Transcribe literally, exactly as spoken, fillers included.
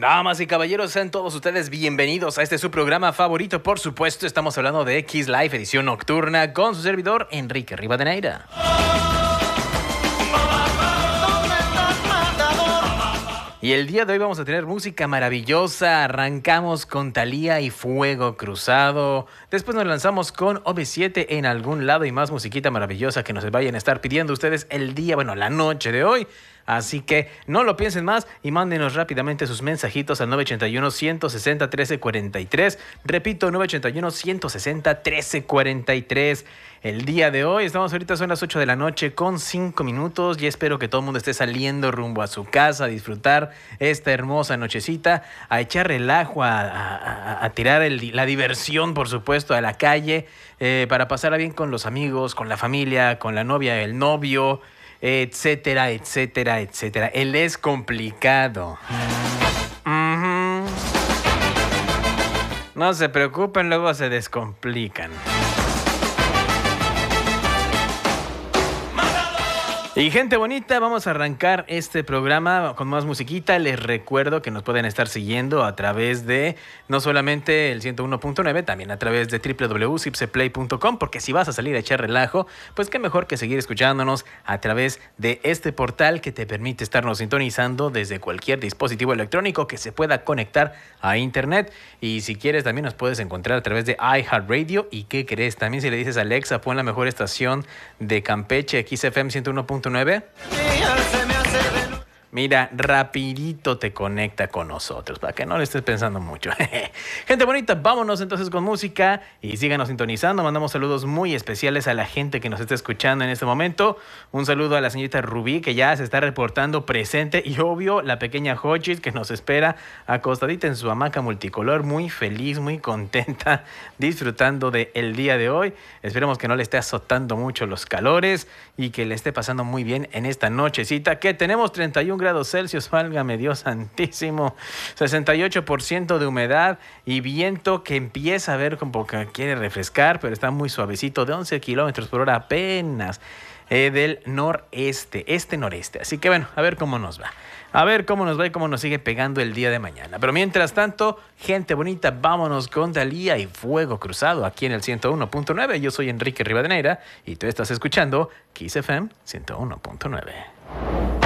Damas y caballeros, sean todos ustedes bienvenidos a este su programa favorito. Por supuesto, estamos hablando de Kiss Live, edición nocturna, con su servidor, Enrique Rivadeneira. Y el día de hoy vamos a tener música maravillosa. Arrancamos con Thalía y Fuego Cruzado. Después nos lanzamos con O V siete en algún lado y más musiquita maravillosa que nos vayan a estar pidiendo ustedes el día, bueno, la noche de hoy. Así que no lo piensen más y mándenos rápidamente sus mensajitos al nueve ocho uno, uno seis cero, uno tres cuatro tres. Repito, nueve ocho uno, uno seis cero, uno tres cuatro tres. El día de hoy, estamos ahorita, son las ocho de la noche con cinco minutos y espero que todo el mundo esté saliendo rumbo a su casa a disfrutar esta hermosa nochecita, a echar relajo, a, a, a tirar el, la diversión, por supuesto, a la calle, eh, para pasarla bien con los amigos, con la familia, con la novia, el novio, etcétera, etcétera, etcétera. Él es complicado. Uh-huh. No se preocupen, luego se descomplican. Y gente bonita, vamos a arrancar este programa con más musiquita. Les recuerdo que nos pueden estar siguiendo a través de no solamente el ciento uno punto nueve, también a través de doble u doble u doble u punto zipseplay punto com, porque si vas a salir a echar relajo, pues qué mejor que seguir escuchándonos a través de este portal que te permite estarnos sintonizando desde cualquier dispositivo electrónico que se pueda conectar a internet. Y si quieres también nos puedes encontrar a través de iHeartRadio. ¿Y qué crees? También si le dices a Alexa, pon la mejor estación de Campeche, X F M ciento uno punto nueve. Mira, rapidito te conecta con nosotros, para que no le estés pensando mucho. Gente bonita, vámonos entonces con música y síganos sintonizando. Mandamos saludos muy especiales a la gente que nos está escuchando en este momento. Un saludo a la señorita Rubí, que ya se está reportando presente, y obvio, la pequeña Hochis, que nos espera acostadita en su hamaca multicolor, muy feliz, muy contenta, disfrutando del día de hoy. Esperemos que no le esté azotando mucho los calores y que le esté pasando muy bien en esta nochecita, que tenemos treinta y un grados Celsius, válgame Dios santísimo, sesenta y ocho por ciento de humedad y viento que empieza a ver como que quiere refrescar, pero está muy suavecito, de once kilómetros por hora apenas, eh, del noreste, este-noreste. Así que bueno, a ver cómo nos va. A ver cómo nos va y cómo nos sigue pegando el día de mañana. Pero mientras tanto, gente bonita, vámonos con Thalía y Fuego Cruzado aquí en el ciento uno punto nueve. Yo soy Enrique Rivadeneira y tú estás escuchando Kiss F M ciento uno punto nueve.